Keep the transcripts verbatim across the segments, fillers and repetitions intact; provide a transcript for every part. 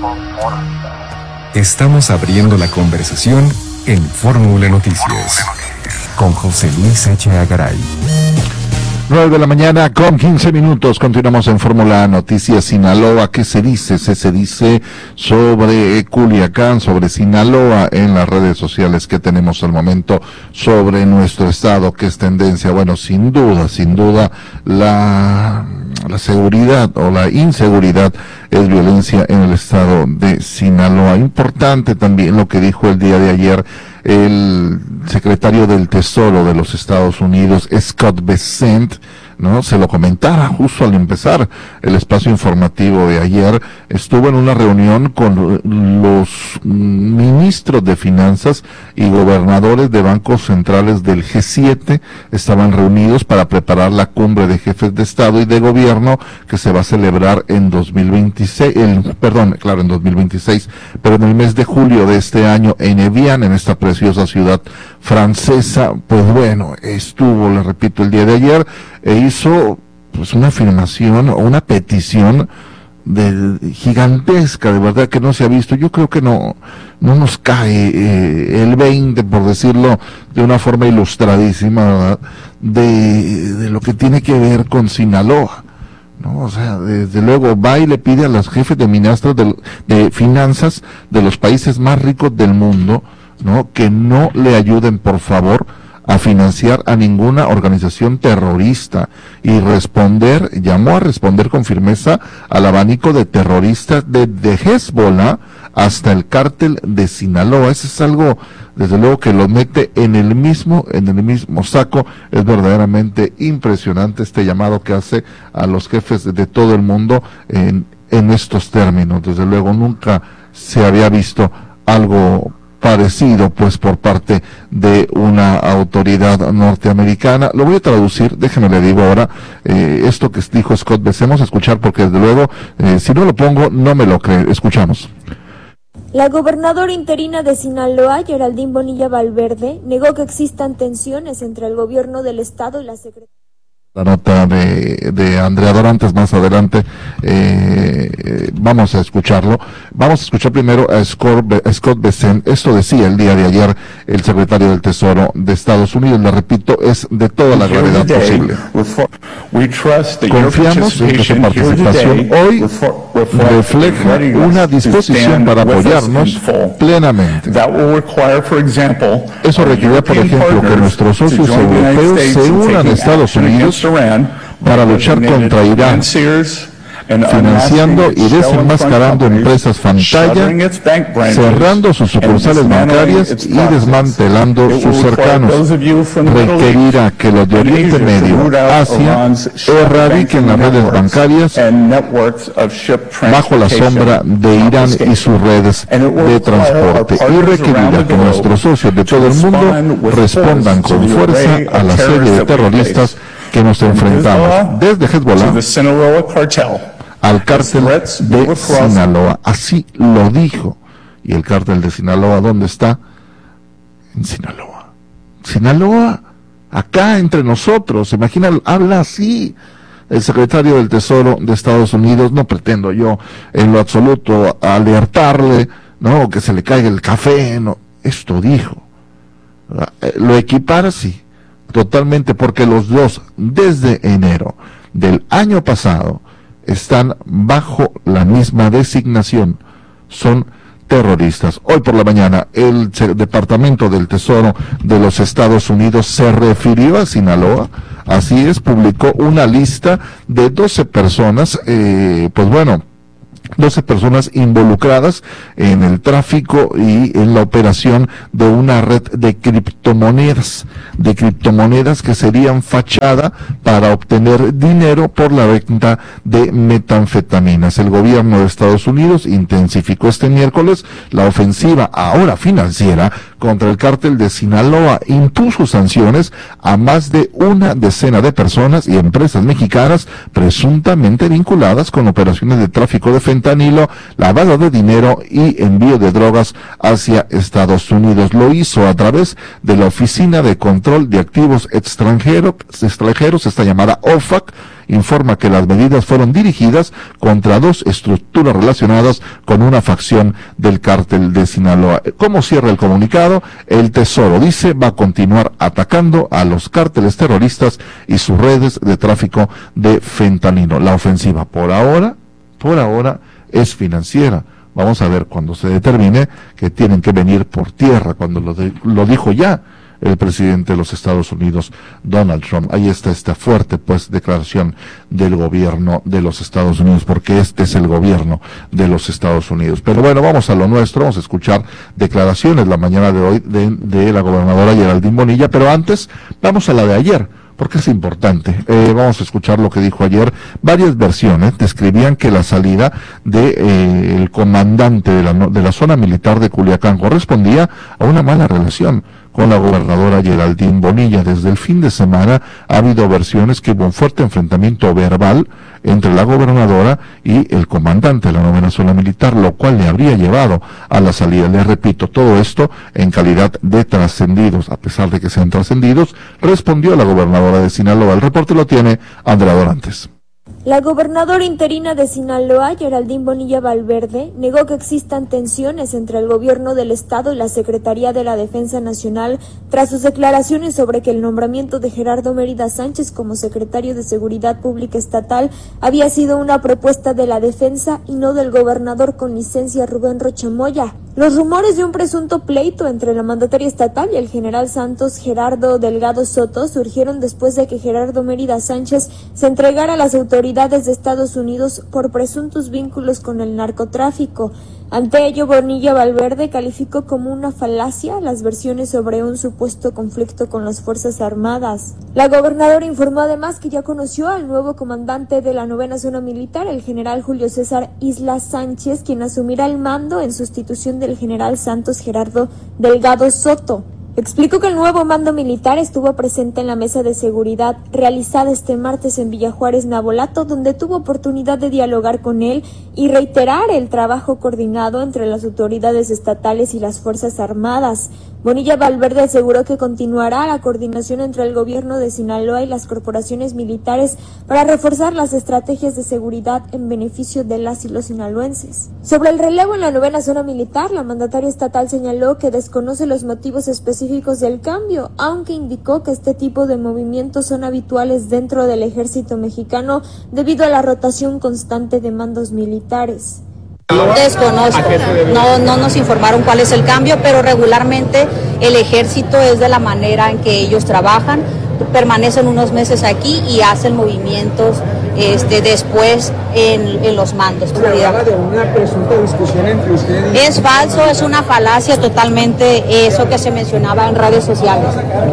Estamos abriendo la conversación en Fórmula Noticias con José Luis Echeagaray. nueve de la mañana con quince minutos. Continuamos en Fórmula Noticias. Sinaloa, ¿qué se dice? Se, se dice sobre Culiacán, sobre Sinaloa en las redes sociales que tenemos al momento sobre nuestro estado, que es tendencia. Bueno, sin duda, sin duda, la, la seguridad o la inseguridad es violencia en el estado de Sinaloa. Importante también lo que dijo el día de ayer el secretario del Tesoro de los Estados Unidos, Scott Bessent, ¿no? Se lo comentaba justo al empezar el espacio informativo de ayer. Estuvo en una reunión con los ministros de finanzas y gobernadores de bancos centrales del G siete. Estaban reunidos para preparar la cumbre de jefes de Estado y de gobierno que se va a celebrar en dos mil veintiséis, el, perdón, claro, en dos mil veintiséis, pero en el mes de julio de este año en Evian, en esta preciosa ciudad francesa. Pues bueno, estuvo, le repito, el día de ayer e hizo pues una afirmación o una petición de, gigantesca, de verdad que no se ha visto. Yo creo que no no nos cae eh, el veinte, por decirlo de una forma ilustradísima, ¿verdad? De, de lo que tiene que ver con Sinaloa, ¿no? O sea, desde luego va y le pide a los jefes de ministros de, de finanzas de los países más ricos del mundo, ¿no? Que no le ayuden, por favor, a financiar a ninguna organización terrorista, y responder, llamó a responder con firmeza al abanico de terroristas desde Hezbollah hasta el cártel de Sinaloa. Eso es algo, desde luego, que lo mete en el mismo, en el mismo saco. Es verdaderamente impresionante este llamado que hace a los jefes de, de todo el mundo en, en estos términos. Desde luego nunca se había visto algo parecido, pues, por parte de una autoridad norteamericana. Lo voy a traducir, déjeme le digo ahora, eh, esto que dijo Scott Bessent. Vamos a escuchar porque desde luego, eh, si no lo pongo, no me lo cree. Escuchamos. La gobernadora interina de Sinaloa, Geraldine Bonilla Valverde, negó que existan tensiones entre el gobierno del estado y la secretaría. La nota de, de Andrea Dorantes más adelante, eh, vamos a escucharlo. Vamos a escuchar primero a Scott, a Scott Bessent. Esto decía el día de ayer el secretario del Tesoro de Estados Unidos. Le repito, es de toda la gravedad posible. Confiamos en que su participación hoy refleja una disposición para apoyarnos plenamente. Eso requiere, por ejemplo, que nuestros socios europeos se unan a Estados Unidos para luchar contra Irán, financiando y desenmascarando empresas pantalla, cerrando sus sucursales bancarias y desmantelando sus cercanos. Requerirá que los de Oriente Medio, Asia, erradiquen las redes bancarias bajo la sombra de Irán y sus redes de transporte, y requerirá que nuestros socios de todo el mundo respondan con fuerza a la serie de terroristas que nos enfrentamos, desde Hezbollah al cártel de Sinaloa. Así lo dijo. ¿Y el cártel de Sinaloa dónde está? En Sinaloa. Sinaloa, acá entre nosotros. Imagina, habla así el secretario del Tesoro de Estados Unidos. No pretendo yo en lo absoluto alertarle, no, que se le caiga el café, no. Esto dijo. Lo equipara, sí, totalmente, porque los dos, desde enero del año pasado, están bajo la misma designación, son terroristas. Hoy por la mañana el Departamento del Tesoro de los Estados Unidos se refirió a Sinaloa, así es, publicó una lista de doce personas, eh, pues bueno, doce personas involucradas en el tráfico y en la operación de una red de criptomonedas, de criptomonedas que serían fachada para obtener dinero por la venta de metanfetaminas. El gobierno de Estados Unidos intensificó este miércoles la ofensiva, ahora financiera, contra el cártel de Sinaloa. Impuso sanciones a más de una decena de personas y empresas mexicanas presuntamente vinculadas con operaciones de tráfico de fentanilo, lavado de dinero y envío de drogas hacia Estados Unidos. Lo hizo a través de la Oficina de Control de Activos Extranjeros, extranjeros esta llamada O F A C, informa que las medidas fueron dirigidas contra dos estructuras relacionadas con una facción del cártel de Sinaloa. ¿Cómo cierra el comunicado? El Tesoro dice va a continuar atacando a los cárteles terroristas y sus redes de tráfico de fentanilo. La ofensiva por ahora, por ahora es financiera. Vamos a ver cuando se determine que tienen que venir por tierra, cuando lo, de, lo dijo ya el presidente de los Estados Unidos, Donald Trump. Ahí está esta fuerte, pues, declaración del gobierno de los Estados Unidos, porque este es el gobierno de los Estados Unidos. Pero bueno, vamos a lo nuestro, vamos a escuchar declaraciones la mañana de hoy de, de la gobernadora Geraldine Bonilla, pero antes vamos a la de ayer, porque es importante. Eh, vamos a escuchar lo que dijo ayer. Varias versiones describían que la salida de eh, el comandante de la, de la zona militar de Culiacán correspondía a una mala relación con la gobernadora Geraldine Bonilla. Desde el fin de semana ha habido versiones que hubo un fuerte enfrentamiento verbal entre la gobernadora y el comandante de la novena zona militar, lo cual le habría llevado a la salida. Les repito, todo esto en calidad de trascendidos. A pesar de que sean trascendidos, respondió la gobernadora de Sinaloa. El reporte lo tiene Andrea Dorantes. La gobernadora interina de Sinaloa, Geraldine Bonilla Valverde, negó que existan tensiones entre el gobierno del estado y la Secretaría de la Defensa Nacional tras sus declaraciones sobre que el nombramiento de Gerardo Mérida Sánchez como secretario de Seguridad Pública Estatal había sido una propuesta de la defensa y no del gobernador con licencia Rubén Rocha Moya. Los rumores de un presunto pleito entre la mandataria estatal y el general Santos Gerardo Delgado Soto surgieron después de que Gerardo Mérida Sánchez se entregara a las autoridades de Estados Unidos por presuntos vínculos con el narcotráfico. Ante ello, Bonilla Valverde calificó como una falacia las versiones sobre un supuesto conflicto con las Fuerzas Armadas. La gobernadora informó además que ya conoció al nuevo comandante de la novena zona militar, el general Julio César Isla Sánchez, quien asumirá el mando en sustitución del general Santos Gerardo Delgado Soto. Explicó que el nuevo mando militar estuvo presente en la mesa de seguridad realizada este martes en Villa Juárez, Navolato, donde tuvo oportunidad de dialogar con él y reiterar el trabajo coordinado entre las autoridades estatales y las Fuerzas Armadas. Bonilla Valverde aseguró que continuará la coordinación entre el gobierno de Sinaloa y las corporaciones militares para reforzar las estrategias de seguridad en beneficio de las y los sinaloenses. Sobre el relevo en la novena zona militar, la mandataria estatal señaló que desconoce los motivos específicos del cambio, aunque indicó que este tipo de movimientos son habituales dentro del ejército mexicano debido a la rotación constante de mandos militares. Desconozco, no, no nos informaron cuál es el cambio, pero regularmente el ejército es de la manera en que ellos trabajan, permanecen unos meses aquí y hacen movimientos este, después en, en los mandos. Se hablaba de una presunta discusión entre ustedes. Es falso, es una falacia totalmente eso que se mencionaba en redes sociales.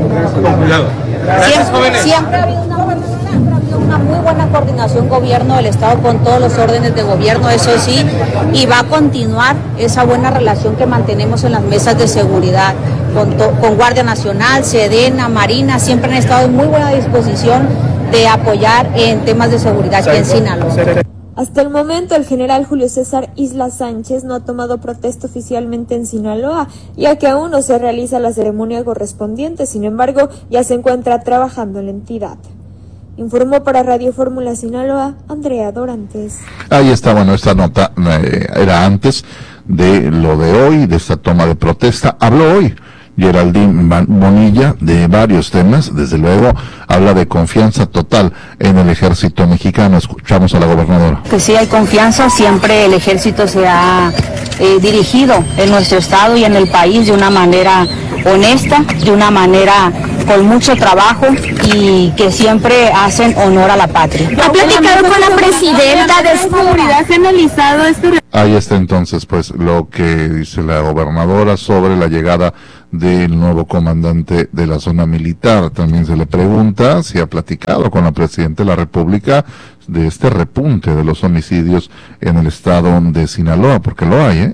Siempre, siempre ha habido una una muy buena coordinación gobierno del estado con todos los órdenes de gobierno, eso sí, y va a continuar esa buena relación que mantenemos en las mesas de seguridad con, to, con Guardia Nacional, Sedena, Marina, siempre han estado en muy buena disposición de apoyar en temas de seguridad aquí en Sinaloa. Hasta el momento, el general Julio César Isla Sánchez no ha tomado protesta oficialmente en Sinaloa, ya que aún no se realiza la ceremonia correspondiente. Sin embargo, ya se encuentra trabajando en la entidad. Informó para Radio Fórmula Sinaloa, Andrea Dorantes. Ahí está, bueno, esta nota eh, era antes de lo de hoy, de esta toma de protesta. Habló hoy Geraldine Bonilla de varios temas, desde luego habla de confianza total en el ejército mexicano. Escuchamos a la gobernadora. Que sí hay confianza, siempre el ejército se ha eh, dirigido en nuestro estado y en el país de una manera honesta, de una manera con mucho trabajo y que siempre hacen honor a la patria. ¿Ha platicado con la presidenta de seguridad? ¿Se ha analizado esto? Ahí está entonces pues lo que dice la gobernadora sobre la llegada del nuevo comandante de la zona militar. También se le pregunta si ha platicado con la presidenta de la República de este repunte de los homicidios en el estado de Sinaloa, porque lo hay, ¿eh?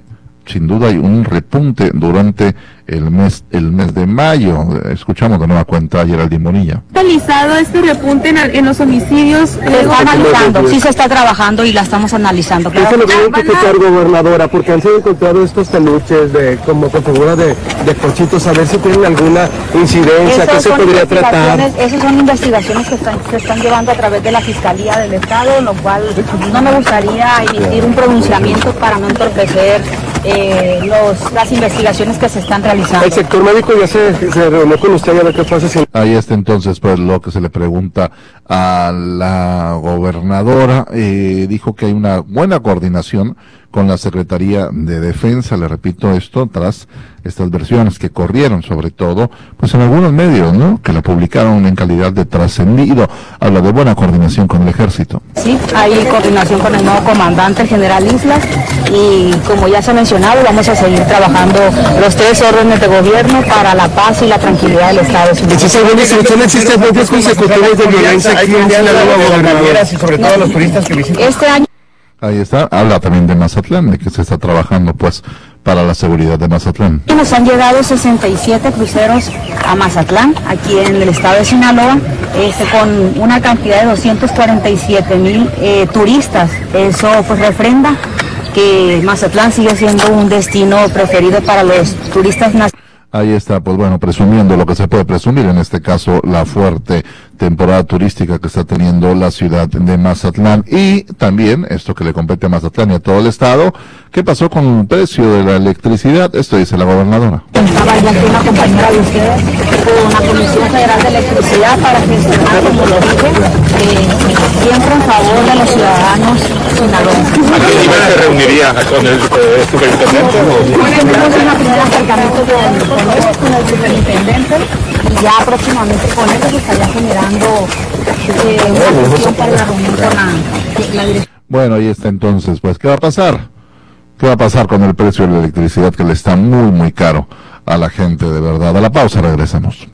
sin duda hay un repunte durante el mes el mes de mayo. Escuchamos de nueva cuenta a Geraldine Bonilla. ¿Realizado este repunte en, en los homicidios? Se está analizando, sí se está trabajando y la estamos analizando. Claro. Eso lo tienen que checar, gobernadora, porque han sido encontrados estos peluches de como con figura de, de cochitos, a ver si tienen alguna incidencia, qué se podría tratar. Esas son investigaciones que están, se están llevando a través de la Fiscalía del Estado, lo cual no me gustaría emitir un pronunciamiento para no entorpecer eh, los, las investigaciones que se están realizando. El sector médico ya se, se reunió con usted a ver qué pasa. Si... Ahí está entonces pues lo que se le pregunta a la gobernadora. Eh, dijo que hay una buena coordinación con la Secretaría de Defensa, le repito esto, tras estas versiones que corrieron, sobre todo, pues en algunos medios, ¿no?, que la publicaron en calidad de trascendido. Habla de buena coordinación con el Ejército. Sí, hay coordinación con el nuevo comandante, el general Islas, y como ya se ha mencionado, vamos a seguir trabajando los tres órdenes de gobierno para la paz y la tranquilidad del Estado. Sí, según dice, no existen propios consecutivos de violencia aquí en Sinaloa, gobernadora, y sobre todo los turistas que visitan. Este año Ahí está, habla también de Mazatlán, de que se está trabajando pues para la seguridad de Mazatlán. Nos han llegado sesenta y siete cruceros a Mazatlán, aquí en el estado de Sinaloa, este, con una cantidad de doscientos cuarenta y siete mil eh, turistas. Eso pues refrenda que Mazatlán sigue siendo un destino preferido para los turistas nacionales. Ahí está, pues bueno, presumiendo lo que se puede presumir, en este caso la fuerte temporada turística que está teniendo la ciudad de Mazatlán. Y también, esto que le compete a Mazatlán y a todo el estado, ¿qué pasó con el precio de la electricidad? Esto dice la gobernadora. Estaba ya aquí una compañera de ustedes con la Comisión Federal de Electricidad para gestionar, como lo dije, eh, siempre en favor de los ciudadanos sinaloenses. ¿A qué nivel se reuniría con el eh, superintendente? Tenemos una primera acercamiento con, con el superintendente y ya próximamente con él se estaría generando eh, una sesión para la reunión con la, la dirección. Bueno, ahí está entonces, pues, ¿qué va a pasar? ¿Qué va a pasar con el precio de la electricidad que le está muy, muy caro a la gente, de verdad? A la pausa regresamos.